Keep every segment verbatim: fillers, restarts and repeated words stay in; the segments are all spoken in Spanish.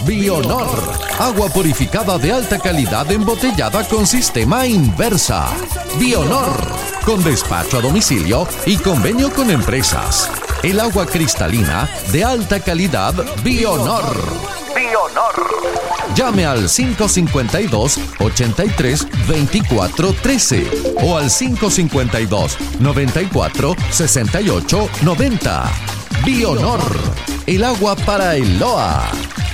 Bionor, agua purificada de alta calidad embotellada con sistema inversa. Bionor, con despacho a domicilio y convenio con empresas. El agua cristalina de alta calidad Bionor. Bionor. Llame al cinco cinco dos, ochenta y tres, veinticuatro trece o al cinco cinco dos, noventa y cuatro, sesenta y ocho, noventa. Bionor, el agua para el L O A.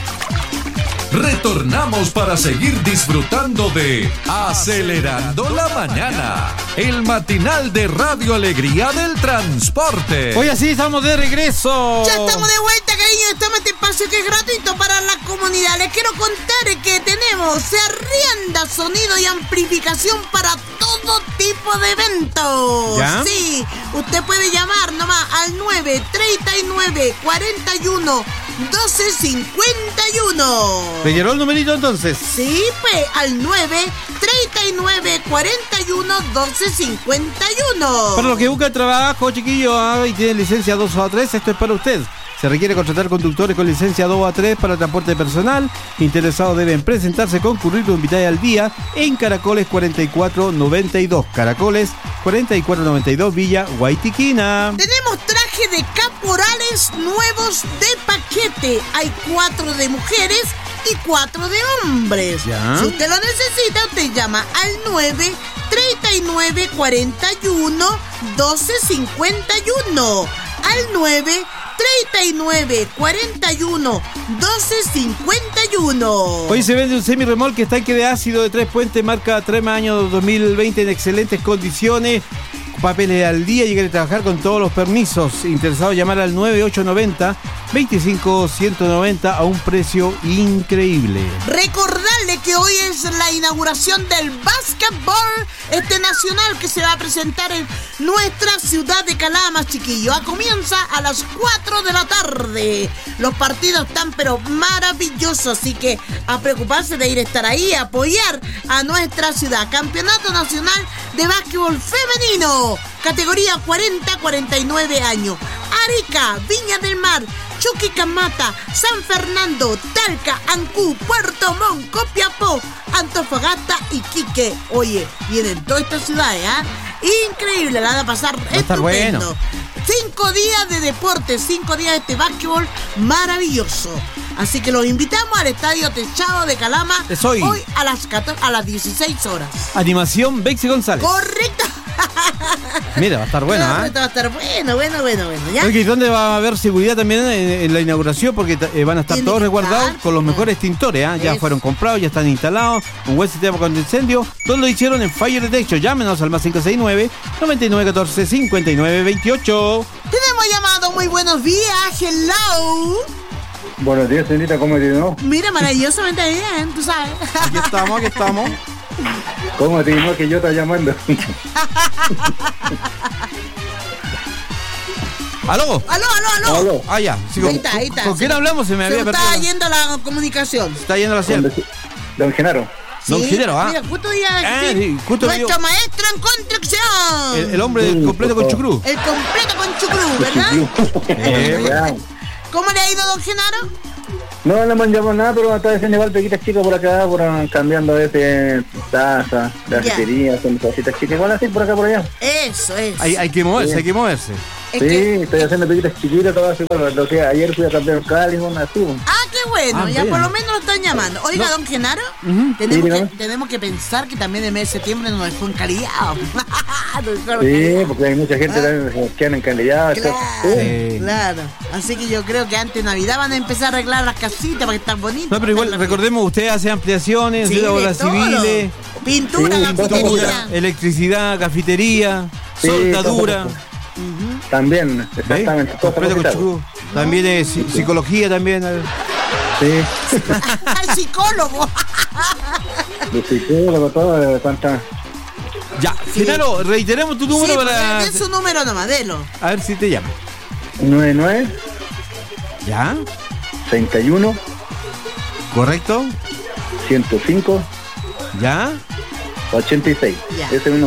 Retornamos para seguir disfrutando de Acelerando la Mañana, el matinal de Radio Alegría del Transporte. Hoy así estamos de regreso. Ya estamos de vuelta, cariño. Estamos en este espacio que es gratuito para la comunidad. Les quiero contar que tenemos, se arrienda sonido y amplificación para todo tipo de eventos. ¿Ya? Sí, usted puede llamar nomás al nueve treinta y nueve, cuarenta y uno, doce cincuenta y uno. ¿Te llegó el numerito entonces? Sí, pues al nueve treinta y nueve, cuarenta y uno, doce cincuenta y uno. Para los que buscan trabajo, chiquillos, ah, y tienen licencia dos o tres, esto es para usted. Se requiere contratar conductores con licencia dos a tres para transporte personal. Interesados deben presentarse con currículum vitae al día en Caracoles cuarenta y cuatro noventa y dos. Caracoles cuarenta y cuatro noventa y dos, Villa Guaytiquina. Tenemos traje de caporales nuevos de paquete. Hay cuatro de mujeres y cuatro de hombres. ¿Ya? Si usted lo necesita, usted llama al nueve treinta y nueve, cuarenta y uno, doce cincuenta y uno. Al nueve treinta y nueve, cuarenta y uno, doce cincuenta y uno. Hoy se vende un semi-remolque tanque de ácido de tres puentes marca Trema año dos mil veinte en excelentes condiciones. Papeles al día, llegar a trabajar con todos los permisos. Interesado, llamar al nueve ocho nueve cero, veinticinco ciento noventa a un precio increíble. Recordarle que hoy es la inauguración del básquetbol este nacional que se va a presentar en nuestra ciudad de Calama, chiquillo. A comienza a las cuatro de la tarde. Los partidos están pero maravillosos, así que a preocuparse de ir a estar ahí, a apoyar a nuestra ciudad. Campeonato Nacional de Básquetbol Femenino, categoría cuarenta a cuarenta y nueve años. Arica, Viña del Mar, Chuquicamata, San Fernando, Talca, Ancú, Puerto Montt, Copiapó, Antofagasta y Quique. Oye, vienen todas estas ciudades, ¿ah? ¿eh? Increíble, la van a pasar estupendo. Bueno. Cinco días de deporte, cinco días de este básquetbol maravilloso. Así que los invitamos al Estadio Techado de Calama Es hoy. hoy a las catorce, a las dieciséis horas. Animación Bexi González. Correcto. Mira, va a estar bueno, ¿ah? ¿eh? Va a estar bueno, bueno, bueno, bueno. ¿Ya? Oye, ¿dónde va a haber seguridad también en, en la inauguración? Porque eh, van a estar Tiene todos que resguardados estar, con los sí. mejores extintores, ¿ah? Ya Eso. fueron comprados, ya están instalados. Un buen sistema contra incendio. Todos lo hicieron en Fire Detection. Llámenos al más cinco seis nueve, noventa y nueve catorce, cincuenta y nueve veintiocho. Tenemos llamado, muy buenos días, hello. Buenos días, señorita, ¿cómo te no? Mira, maravillosamente bien, tú sabes. Aquí estamos, aquí estamos. ¿Cómo te no que yo estaba llamando? ¿Aló? Aló, aló, aló. Aló. Ah, ya. Sí, Ahí ¿con, está, ahí está. ¿con quién hablamos? Se me Se había me perdido. está yendo la comunicación. Está yendo la Don, señal. don Genaro. Don Genaro, ¿ah? Mira, justo ya, Ah, sí, sí, justo nuestro vio- maestro en construcción. El, el hombre del completo con chucrú. El completo con chucrú, ¿verdad? Eh, Ya. ¿Cómo le ha ido, don Genaro? No, no me han llamado nada, pero hasta veces igual pequitas chicas por acá, por cambiando a veces taza, cafetería, son cositas chicas, igual así por acá por allá. Eso, eso. hay, hay que moverse, Sí. hay que moverse. Es Sí, que- estoy haciendo pequitas chiquitas, todo así, bueno, lo que ayer fui a cambiar un cáliz, una así. Bueno. Ah, qué bueno, Ah, ya bien. por lo menos lo están llamando. Oiga, No. don Genaro, Ujú. tenemos, Sí, que, dígame. tenemos que pensar que también el mes de septiembre nos dejó encalillado. Nos dejaron Sí, encalillados. porque hay mucha gente también que quedan encalilladas. Claro, Sí. claro. Así que yo creo que antes de Navidad van a empezar a arreglar las casitas para que están bonitas. No, pero igual, recordemos, usted hace ampliaciones, Sí, hace de obras todo. civiles, Pintura, Sí, cafetería. pintura, electricidad, cafetería, Sí, soldadura. todo eso. También, ¿Ve? exactamente. todo Completo con está chucrú. También es psi- psicología también. eh. Sí, Al psicólogo. de psicólogo, todo, de cuántas. Ya, Sí. Genaro, reiteremos tu número Sí, para... den su número nomás, delo. A ver si te llama. nueve nueve, ¿Ya? treinta y uno, ¿Correcto? ciento cinco, ¿Ya? ochenta y seis. Ya. Ese es mi número.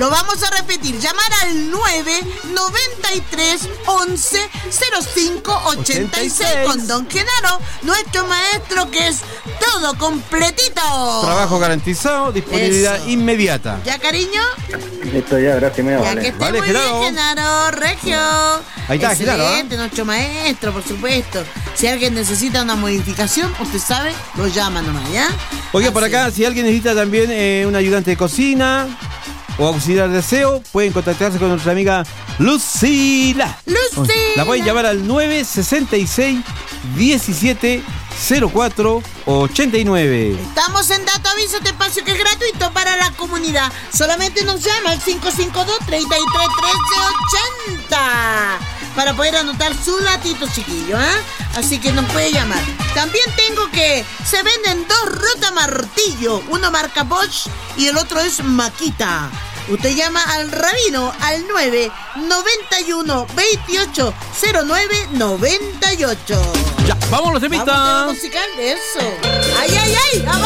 Lo vamos a repetir, llamar al nueve noventa y tres once cero cinco ochenta y seis con Don Genaro, nuestro maestro que es todo completito. Trabajo garantizado, disponibilidad Eso. inmediata. ¿Ya, cariño? Listo, ya, gracias, me Ya vale. que esté Vale, muy Genaro. bien, Genaro, Regio. Ahí está, Genaro, ¿eh? Excelente, nuestro maestro, por supuesto. Si alguien necesita una modificación, usted sabe, lo llama nomás, ¿ya? Oiga, por Así. acá, si alguien necesita también eh, un ayudante de cocina o auxiliar de aseo, pueden contactarse con nuestra amiga Lucila. Lucila. La pueden llamar al nueve sesenta y seis diecisiete cero cuatro ochenta y nueve. Estamos en Dato Aviso, este espacio que es gratuito para la comunidad. Solamente nos llama al cinco cinco dos, tres tres uno tres, uno cero ocho cero para poder anotar su datito, chiquillo, ¿eh? Así que nos puede llamar. También tengo que se venden dos rotamartillos, uno marca Bosch y el otro es Makita. Usted llama al Rabino al nueve noventa y uno veintiocho cero nueve noventa y ocho. Ya, vamos los Vamos a temitas. musical de eso. ¡Ay, ay, ay!